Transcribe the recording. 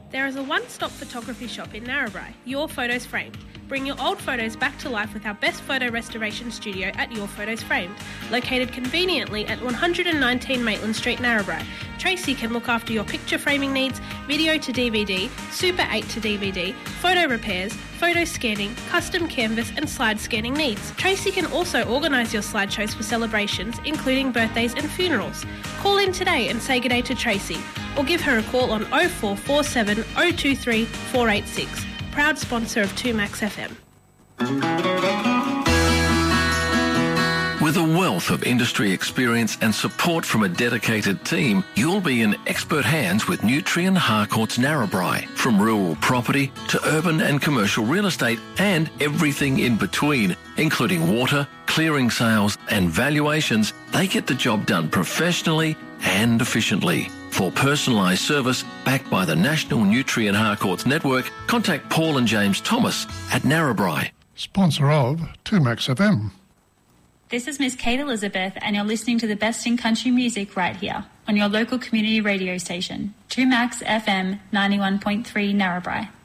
There is a one-stop photography shop in Narrabri, Your Photos Framed. Bring your old photos back to life with our best photo restoration studio at Your Photos Framed, located conveniently at 119 Maitland Street, Narrabri. Tracy can look after your picture framing needs, video to DVD, Super 8 to DVD, photo repairs, photo scanning, custom canvas and slide scanning needs. Tracy can also organise your slideshows for celebrations, including birthdays and funerals. Call in today and say good day to Tracy, or give her a call on 0447 023 486. Proud sponsor of 2Max FM. With a wealth of industry experience and support from a dedicated team, you'll be in expert hands with Nutrien Harcourts Narrabri. From rural property to urban and commercial real estate and everything in between, including water, clearing sales and valuations, they get the job done professionally and efficiently. For personalised service backed by the National Nutrien Harcourts Network, contact Paul and James Thomas at Narrabri. Sponsor of 2Max FM. This is Miss Kate Elizabeth, and you're listening to the best in country music right here on your local community radio station, 2Max FM 91.3 Narrabri.